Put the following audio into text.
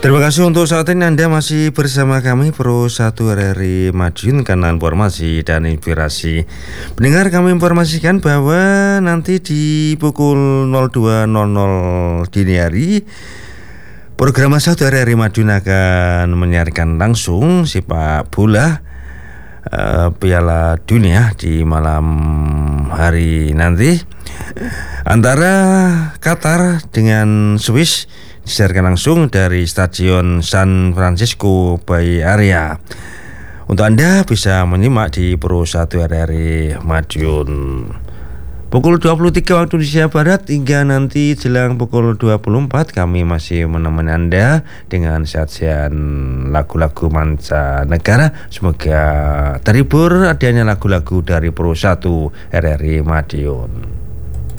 Terima kasih untuk saat ini Anda masih bersama kami Pro 1 RRI Madiun, kanan informasi dan inspirasi. Pendengar, kami informasikan bahwa nanti di pukul 02.00 dini hari program 1 RRI Madiun akan menyiarkan langsung sepak bola Piala Dunia di malam hari nanti antara Qatar dengan Swiss, disiarkan langsung dari Stadion San Francisco Bay Area. Untuk Anda bisa menyimak di Pro 1 RRI Madiun pukul 23 waktu Indonesia Barat hingga nanti jelang pukul 24. Kami masih menemani Anda dengan sajian lagu-lagu mancanegara. Semoga terhibur adanya lagu-lagu dari Pro 1 RRI Madiun.